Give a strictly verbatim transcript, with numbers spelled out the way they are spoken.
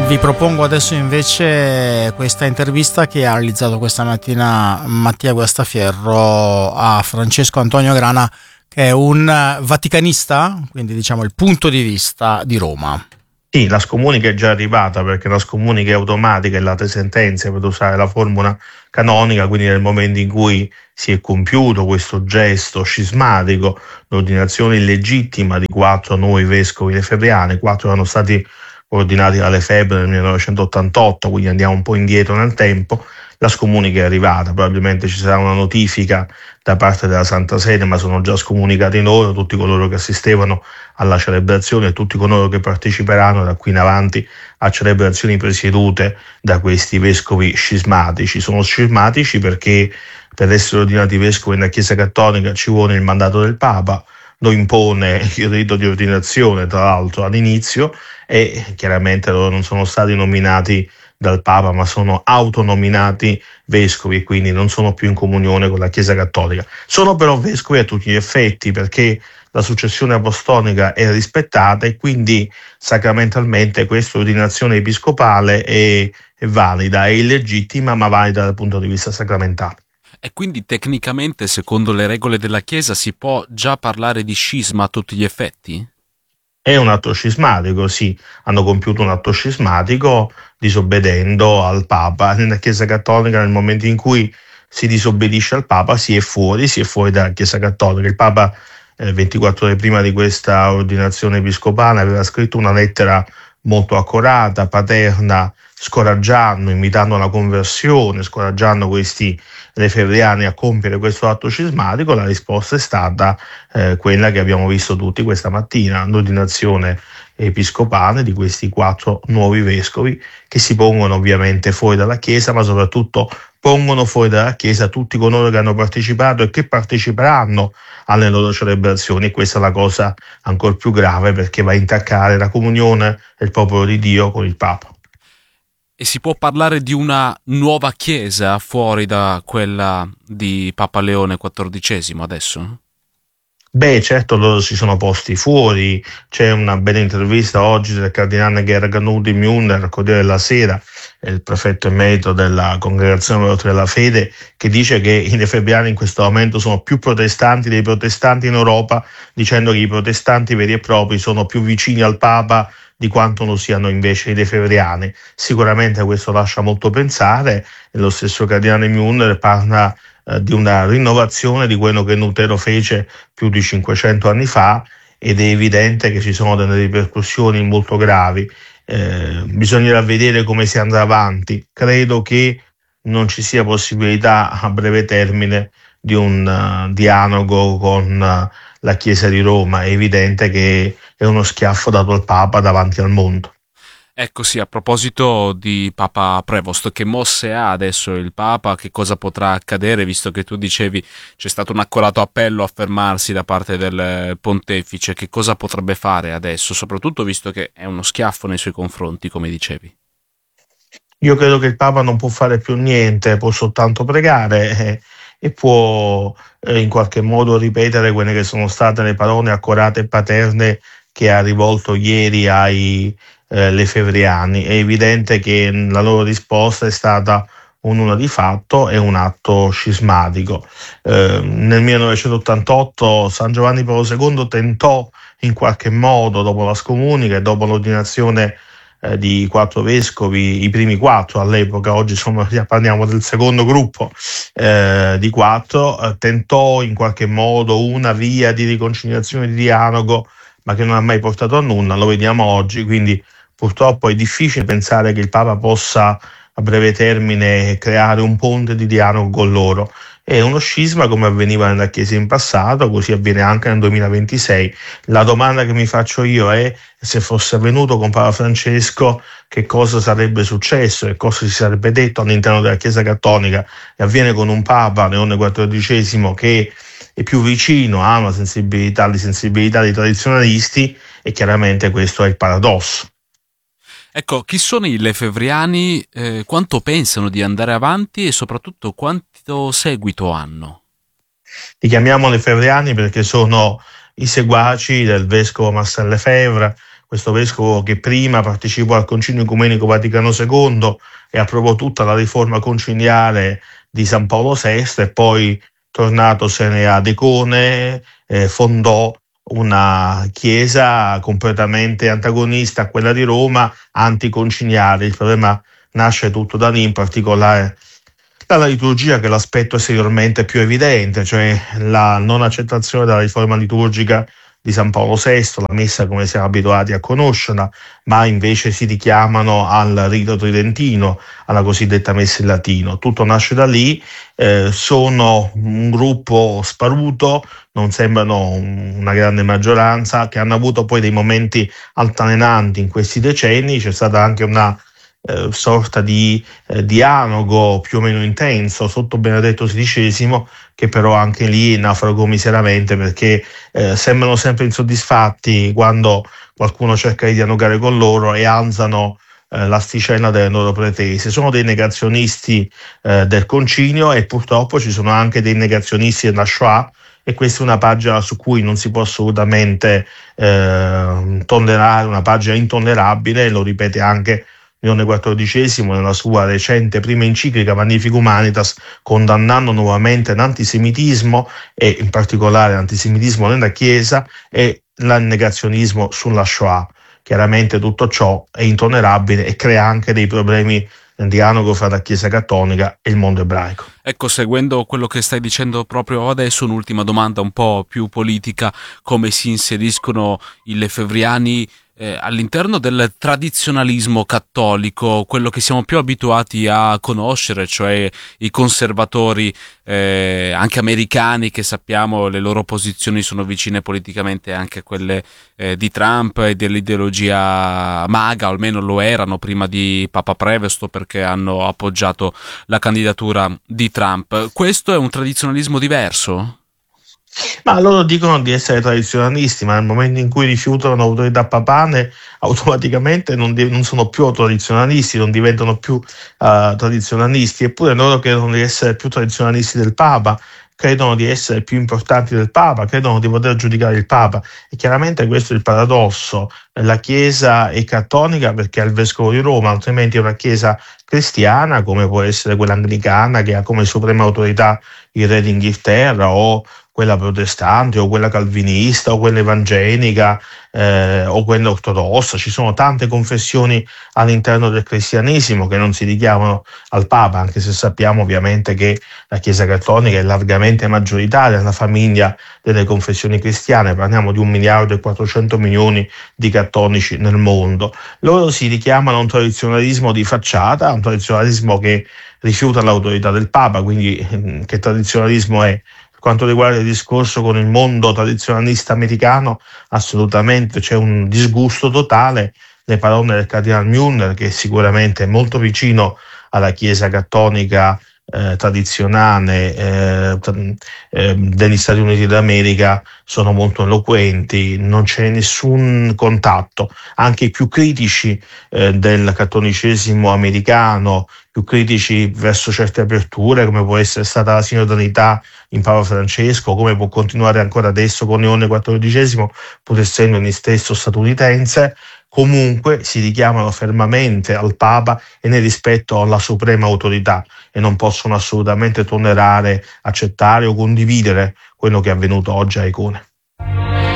Vi propongo adesso invece questa intervista che ha realizzato questa mattina Mattia Guastafierro a Francesco Antonio Grana, che è un vaticanista, quindi diciamo il punto di vista di Roma. Sì, la scomunica è già arrivata, perché la scomunica è automatica e late sentenze, per usare la formula canonica, quindi nel momento in cui si è compiuto questo gesto scismatico, l'ordinazione illegittima di quattro nuovi vescovi lefebvriani, quattro erano stati ordinati da Lefebvre nel millenovecentottantotto, quindi andiamo un po' indietro nel tempo. La scomunica è arrivata, probabilmente ci sarà una notifica da parte della Santa Sede, ma sono già scomunicati loro, tutti coloro che assistevano alla celebrazione e tutti coloro che parteciperanno da qui in avanti a celebrazioni presiedute da questi vescovi scismatici. Sono scismatici perché per essere ordinati vescovi nella Chiesa Cattolica ci vuole il mandato del Papa, lo impone il rito di ordinazione, tra l'altro all'inizio, e chiaramente loro non sono stati nominati dal Papa, ma sono autonominati vescovi e quindi non sono più in comunione con la Chiesa Cattolica. Sono però vescovi a tutti gli effetti, perché la successione apostolica è rispettata e quindi sacramentalmente questa ordinazione episcopale è, è valida, è illegittima, ma valida dal punto di vista sacramentale. E quindi tecnicamente, secondo le regole della Chiesa, si può già parlare di scisma a tutti gli effetti? È un atto scismatico, sì, hanno compiuto un atto scismatico disobbedendo al Papa. Nella Chiesa Cattolica, nel momento in cui si disobbedisce al Papa, si è fuori, si è fuori dalla Chiesa Cattolica. Il Papa, eh, ventiquattro ore prima di questa ordinazione episcopale, aveva scritto una lettera molto accorata, paterna, scoraggiando, invitando alla conversione, scoraggiando questi lefebvriani a compiere questo atto scismatico. La risposta è stata eh, quella che abbiamo visto tutti questa mattina, l'ordinazione episcopale di questi quattro nuovi vescovi che si pongono ovviamente fuori dalla Chiesa, ma soprattutto pongono fuori dalla Chiesa tutti coloro che hanno partecipato e che parteciperanno alle loro celebrazioni, e questa è la cosa ancora più grave, perché va a intaccare la comunione del popolo di Dio con il Papa. E si può parlare di una nuova chiesa fuori da quella di Papa Leone quattordicesimo adesso? Beh, certo, loro si sono posti fuori. C'è una bella intervista oggi del cardinale Gerganuti Münder, Corriere della Sera, il prefetto emerito della Congregazione Ordine della Fede, che dice che i lefebvriani in questo momento sono più protestanti dei protestanti in Europa, dicendo che i protestanti veri e propri sono più vicini al Papa di quanto lo siano invece i lefebvriani. Sicuramente questo lascia molto pensare, e lo stesso cardinale Münder parla eh, di una rinnovazione di quello che Lutero fece più di cinquecento anni fa, ed è evidente che ci sono delle ripercussioni molto gravi. Eh, bisognerà vedere come si andrà avanti. Credo che non ci sia possibilità a breve termine di un uh, dialogo con uh, la Chiesa di Roma. È evidente che è uno schiaffo dato al Papa davanti al mondo. Ecco sì, a proposito di Papa Prevost, che mosse ha adesso il Papa, che cosa potrà accadere, visto che tu dicevi c'è stato un accorato appello a fermarsi da parte del pontefice, che cosa potrebbe fare adesso, soprattutto visto che è uno schiaffo nei suoi confronti, come dicevi? Io credo che il Papa non può fare più niente, può soltanto pregare eh, e può eh, in qualche modo ripetere quelle che sono state le parole accorate e paterne che ha rivolto ieri ai eh, lefebvriani. È evidente che la loro risposta è stata un'una di fatto e un atto scismatico. Eh, nel millenovecentottantotto San Giovanni Paolo secondo tentò in qualche modo, dopo la scomunica e dopo l'ordinazione eh, di quattro vescovi, i primi quattro all'epoca, oggi sono, parliamo del secondo gruppo eh, di quattro, eh, tentò in qualche modo una via di riconciliazione, di dialogo, ma che non ha mai portato a nulla. Lo vediamo oggi, quindi purtroppo è difficile pensare che il Papa possa a breve termine creare un ponte di dialogo con loro. È uno scisma come avveniva nella Chiesa in passato, così avviene anche nel duemilaventisei. La domanda che mi faccio io è: se fosse avvenuto con Papa Francesco, che cosa sarebbe successo e cosa si sarebbe detto all'interno della Chiesa Cattolica? E avviene con un Papa, Leone quattordicesimo, che è più vicino a una sensibilità, di sensibilità dei tradizionalisti, e chiaramente questo è il paradosso. Ecco, chi sono i lefebvriani, eh, quanto pensano di andare avanti e soprattutto quanto seguito hanno? Li chiamiamo lefebvriani perché sono i seguaci del vescovo Marcel Lefebvre, questo vescovo che prima partecipò al Concilio Ecumenico Vaticano secondo e approvò tutta la riforma conciliare di San Paolo sesto, e poi, tornatosene a Decone, eh, fondò una chiesa completamente antagonista a quella di Roma, anticonciliare. Il problema nasce tutto da lì, in particolare dalla liturgia, che è l'aspetto esteriormente più evidente, cioè la non accettazione della riforma liturgica di San Paolo sesto, la messa come siamo abituati a conoscerla, ma invece si richiamano al rito tridentino, alla cosiddetta messa in latino. Tutto nasce da lì, eh, sono un gruppo sparuto, non sembrano una grande maggioranza, che hanno avuto poi dei momenti altalenanti in questi decenni. C'è stata anche una eh, sorta di eh, dialogo più o meno intenso sotto Benedetto sedicesimo, che però anche lì naufragò miseramente, perché eh, sembrano sempre insoddisfatti quando qualcuno cerca di dialogare con loro e alzano eh, l'asticella delle loro pretese. Sono dei negazionisti eh, del concilio, e purtroppo ci sono anche dei negazionisti della Shoah, e questa è una pagina su cui non si può assolutamente eh, tollerare, una pagina intollerabile. Lo ripete anche Leone quattordicesimo nella sua recente prima enciclica Magnifica Humanitas, condannando nuovamente l'antisemitismo, e in particolare l'antisemitismo nella Chiesa e il negazionismo sulla Shoah. Chiaramente tutto ciò è intollerabile e crea anche dei problemi nel dialogo fra la Chiesa cattolica e il mondo ebraico. Ecco, seguendo quello che stai dicendo proprio adesso, un'ultima domanda un po' più politica: come si inseriscono i lefebvriani eh, all'interno del tradizionalismo cattolico, quello che siamo più abituati a conoscere, cioè i conservatori eh, anche americani, che sappiamo le loro posizioni sono vicine politicamente anche a quelle eh, di Trump e dell'ideologia MAGA, o almeno lo erano prima di Papa Prevost, perché hanno appoggiato la candidatura di Trump. Questo è un tradizionalismo diverso? Ma loro dicono di essere tradizionalisti, ma nel momento in cui rifiutano l'autorità papale, automaticamente non, di- non sono più tradizionalisti, non diventano più uh, tradizionalisti. Eppure loro credono di essere più tradizionalisti del Papa, credono di essere più importanti del Papa, credono di poter giudicare il Papa. E chiaramente questo è il paradosso. La Chiesa è cattolica perché ha il Vescovo di Roma, altrimenti è una Chiesa cristiana, come può essere quella anglicana, che ha come suprema autorità il Re d'Inghilterra, o quella protestante, o quella calvinista, o quella evangenica, eh, o quella ortodossa. Ci sono tante confessioni all'interno del cristianesimo che non si richiamano al Papa, anche se sappiamo ovviamente che la Chiesa cattolica è largamente maggioritaria nella famiglia delle confessioni cristiane. Parliamo di un miliardo e quattrocento milioni di cattolici nel mondo. Loro si richiamano a un tradizionalismo di facciata, un tradizionalismo che rifiuta l'autorità del Papa. Quindi che tradizionalismo è? Per quanto riguarda il discorso con il mondo tradizionalista americano, assolutamente c'è un disgusto totale. Le parole del cardinal Müller, che sicuramente è molto vicino alla Chiesa cattolica eh, tradizionale eh, eh, degli Stati Uniti d'America, sono molto eloquenti. Non c'è nessun contatto. Anche i più critici eh, del cattolicesimo americano, più critici verso certe aperture, come può essere stata la sinodalità in Papa Francesco, come può continuare ancora adesso con Leone quattordicesimo, pur essendo egli stesso statunitense, comunque si richiamano fermamente al Papa e nel rispetto alla suprema autorità, e non possono assolutamente tollerare, accettare o condividere quello che è avvenuto oggi a Icone.